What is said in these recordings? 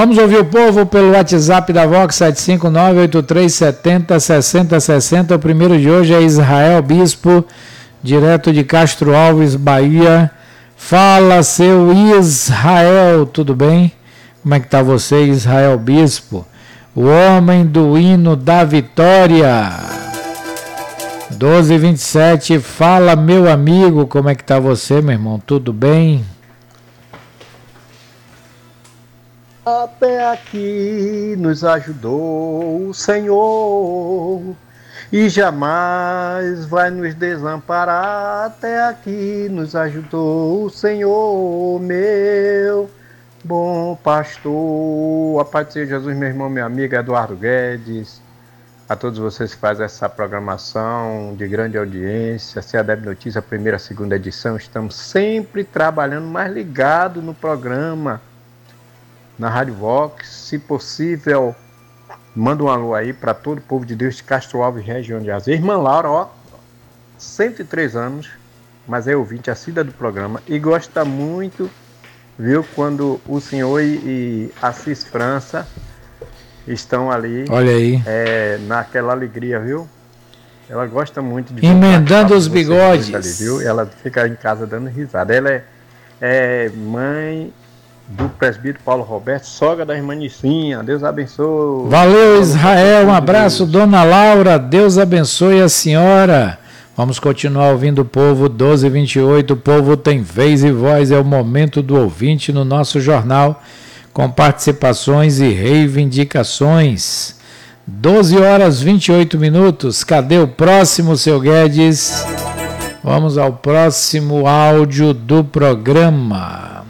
Vamos ouvir o povo pelo WhatsApp da Vox 759-8370-6060. O primeiro de hoje é Israel Bispo, direto de Castro Alves, Bahia. Fala, seu Israel, tudo bem? Como é que está você, Israel Bispo? O homem do hino da vitória. 12h27, fala, meu amigo, como é que está você, meu irmão? Tudo bem? Até aqui nos ajudou o Senhor e jamais vai nos desamparar. Até aqui nos ajudou o Senhor, meu bom pastor. A paz de Senhor Jesus, meu irmão, meu amigo Eduardo Guedes, a todos vocês que fazem essa programação de grande audiência, CADEB Notícia, primeira, segunda edição, estamos sempre trabalhando mais ligado no programa, na Rádio Vox. Se possível, manda um alô aí para todo o povo de Deus de Castro Alves, região de Azeite. Irmã Laura, 103 anos, mas é ouvinte assídua do programa e gosta muito, viu, quando o senhor e Assis França estão ali. Olha aí. Naquela alegria, viu? Ela gosta muito de emendando os bigodes ali, viu? Ela fica em casa dando risada. Ela é mãe do presbítero Paulo Roberto, sogra da irmã Nicinha. Deus abençoe. Valeu, Israel. Um abraço, dona Laura. Deus abençoe a senhora. Vamos continuar ouvindo o povo. 12h28. O povo tem vez e voz. É o momento do ouvinte no nosso jornal, com participações e reivindicações. 12h28. Cadê o próximo, seu Guedes? Vamos ao próximo áudio do programa.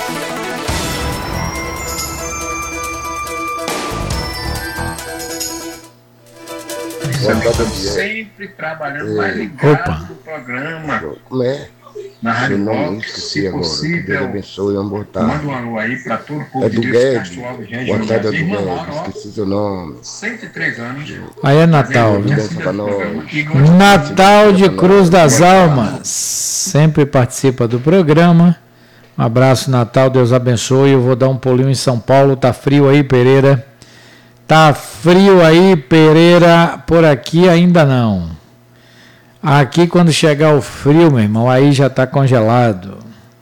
Sempre trabalhando mais ligado no programa. Como é? Na Rádio Vox, se possível, Deus abençoe, uma boa tarde. manda um alô aí para todo o povo É do de Guedes. Castro Alves, região Boa de tarde, Azeite. é do Irmã Guedes. Laura, Esqueci seu nome. 103 anos. Aí é Natal, Mas é né? ouvinte Pra nós. e gosta Natal de Cruz das Almas. Sempre participa do programa. Um abraço, Natal. Deus abençoe. Eu vou dar um pulinho em São Paulo. Tá frio aí, Pereira? Tá frio aí, Pereira? Por aqui ainda não. Aqui, quando chegar o frio, meu irmão, aí já está congelado.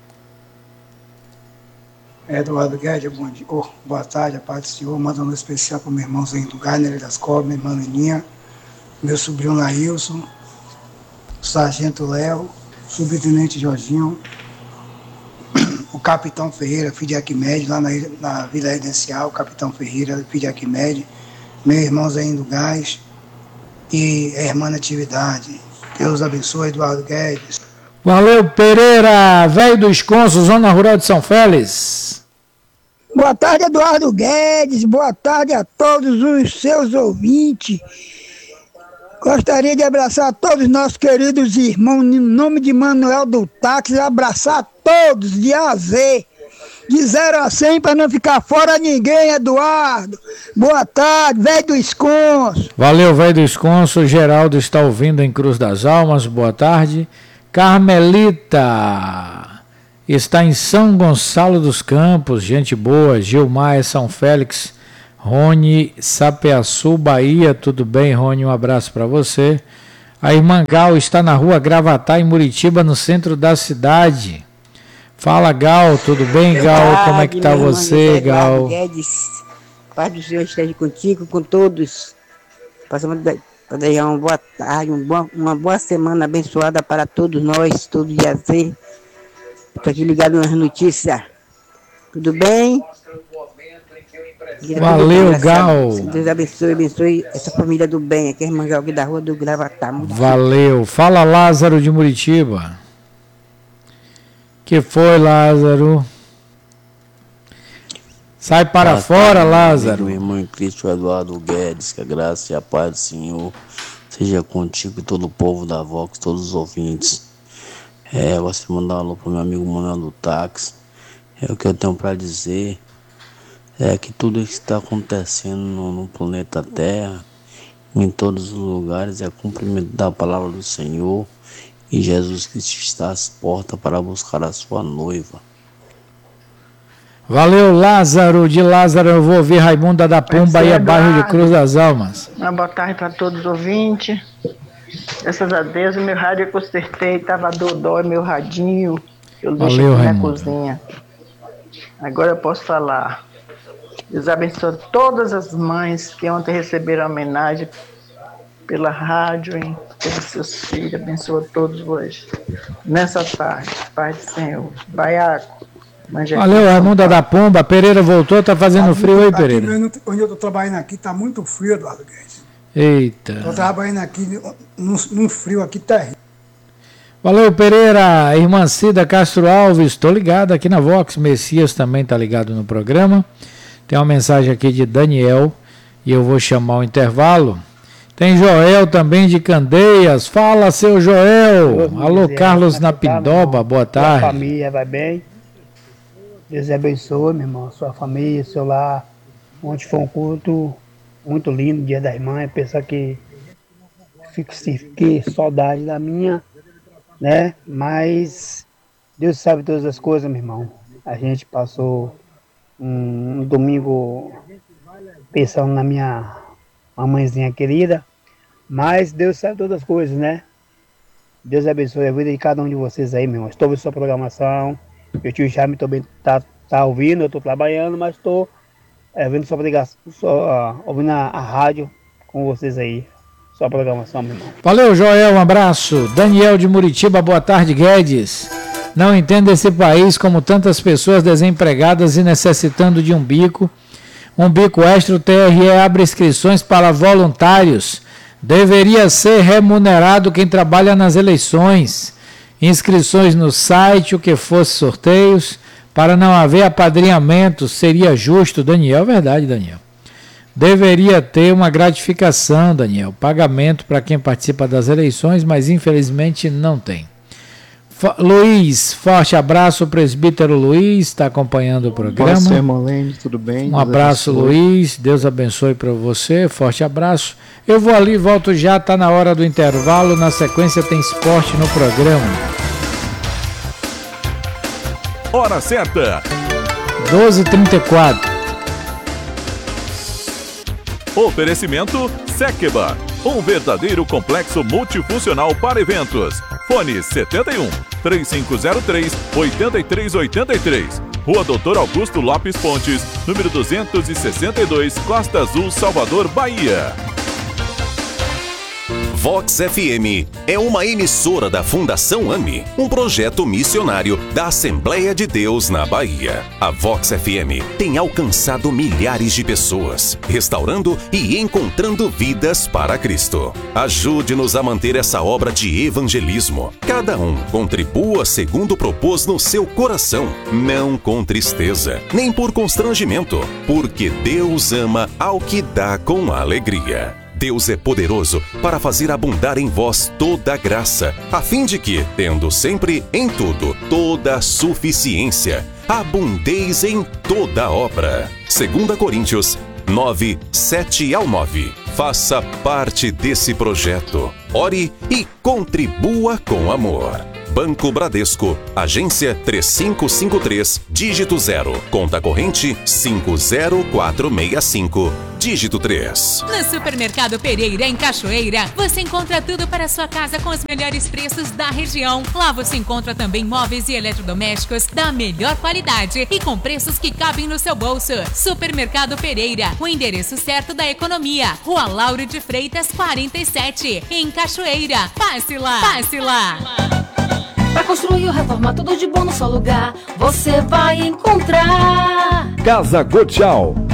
Eduardo Guedes, bom dia. Boa tarde, a paz do Senhor. Manda um especial para o meu irmãozinho do Garner das Cobras, minha irmã Leninha, meu sobrinho Laílson, o sargento Léo, subtenente Jorginho, o capitão Ferreira, filho de Arquimedes, lá na Vila Residencial, o capitão Ferreira, filho de Arquimedes, meu irmãozinho do Gás e a irmã Natividade. Deus abençoe, Eduardo Guedes. Valeu, Pereira, velho dos Consos, Zona Rural de São Félix. Boa tarde, Eduardo Guedes. Boa tarde a todos os seus ouvintes. Gostaria de abraçar todos os nossos queridos irmãos, em nome de Manuel do Táxi, abraçar todos de A a Z. De 0 a 100 para não ficar fora ninguém, Eduardo. Boa tarde, velho do Esconso. Valeu, velho do Esconso. Geraldo está ouvindo em Cruz das Almas. Boa tarde. Carmelita está em São Gonçalo dos Campos. Gente boa. Gilmar é São Félix. Rony, Sapeaçu, Bahia. Tudo bem, Rony? Um abraço para você. A irmã Gal está na rua Gravatá, em Muritiba, no centro da cidade. Fala, Gal, tudo bem, Gal? Como é que tá você, Gal? Guedes, paz do Senhor esteja contigo, com todos. Passamos para desejar uma boa tarde, uma boa semana abençoada para todos nós, todo dia Z. Estou aqui ligado nas notícias. Tudo bem? Valeu, Gal. Deus abençoe essa família do bem, aqui é a irmã Gal aqui da rua do Gravatá. Valeu. Fala, Lázaro de Muritiba. Que foi, Lázaro? Sai para fora, Lázaro. Meu irmão em Cristo, Eduardo Guedes, que a graça e a paz do Senhor seja contigo e todo o povo da Vox, todos os ouvintes. Eu gosto de mandar um alô para o meu amigo Manuel do Táxi. O que eu tenho para dizer é que tudo isso que está acontecendo no planeta Terra, em todos os lugares, é cumprimento da palavra do Senhor. E Jesus Cristo está às portas para buscar a sua noiva. Valeu, Lázaro. De Lázaro eu vou ouvir Raimunda da Pomba e bairro de Cruz das Almas. Uma boa tarde para todos os ouvintes. Graças a Deus, o meu rádio eu consertei, estava dodói, meu radinho. Eu deixei aqui na cozinha. Agora eu posso falar. Deus abençoe todas as mães que ontem receberam homenagem pela rádio, hein? Pelos seus filhos. Abençoa todos hoje. Nessa tarde, Pai do Senhor. Baiaco. Valeu, Raimunda da Pomba. Pereira voltou, tá fazendo frio aí, Pereira? Onde eu tô trabalhando aqui tá muito frio, Eduardo Guedes. Eita. Tô trabalhando aqui num frio aqui terrível. Valeu, Pereira. Irmã Cida Castro Alves, tô ligado aqui na Vox. Messias também tá ligado no programa. Tem uma mensagem aqui de Daniel e eu vou chamar o intervalo. Tem Joel também de Candeias. Fala, seu Joel. Alô, Carlos na Pindoba, boa tarde. Sua família vai bem? Deus abençoe, meu irmão, sua família, seu lar. Ontem foi um culto muito lindo, Dia das Mães. Pensar que fiquei saudade da minha, né? Mas Deus sabe todas as coisas, meu irmão. A gente passou um domingo pensando na minha mamãezinha querida, mas Deus sabe todas as coisas, né? Deus abençoe a vida de cada um de vocês aí, meu irmão. Estou ouvindo sua programação. Meu tio Jaime também tá ouvindo, eu estou trabalhando, mas estou vendo sua obrigação, ouvindo a rádio com vocês aí. Sua programação, meu irmão. Valeu, Joel, um abraço. Daniel de Muritiba, boa tarde, Guedes. Não entendo esse país como tantas pessoas desempregadas e necessitando de um bico extra. O TRE abre inscrições para voluntários. Deveria ser remunerado quem trabalha nas eleições. Inscrições no site, o que fosse sorteios, para não haver apadrinhamento, seria justo, Daniel, verdade, Daniel. Deveria ter uma gratificação, Daniel, pagamento para quem participa das eleições, mas infelizmente não tem. Luiz, forte abraço, o presbítero Luiz, está acompanhando o programa. Você, Molene, tudo bem? Um abraço, Luiz, Deus abençoe para você, forte abraço. Eu vou ali, volto já, está na hora do intervalo, na sequência tem esporte no programa. Hora certa. 12h34. Oferecimento Sekeba, um verdadeiro complexo multifuncional para eventos. Fone 71 3503 8383. Rua Doutor Augusto Lopes Pontes, número 262, Costa Azul, Salvador, Bahia. Vox FM é uma emissora da Fundação AMI, um projeto missionário da Assembleia de Deus na Bahia. A Vox FM tem alcançado milhares de pessoas, restaurando e encontrando vidas para Cristo. Ajude-nos a manter essa obra de evangelismo. Cada um contribua segundo propôs no seu coração, não com tristeza, nem por constrangimento, porque Deus ama ao que dá com alegria. Deus é poderoso para fazer abundar em vós toda a graça, a fim de que, tendo sempre em tudo toda a suficiência, abundeis em toda obra. 2 Coríntios 9, 7-9. Faça parte desse projeto. Ore e contribua com amor. Banco Bradesco, agência 3553, dígito 0, conta corrente 50465, dígito 3. No Supermercado Pereira, em Cachoeira, você encontra tudo para a sua casa com os melhores preços da região. Lá você encontra também móveis e eletrodomésticos da melhor qualidade e com preços que cabem no seu bolso. Supermercado Pereira, o endereço certo da economia. Rua Lauro de Freitas, 47, em Cachoeira. Passe lá! Passe lá! Para construir ou reformar tudo de bom no seu lugar, você vai encontrar Casa Gotchal,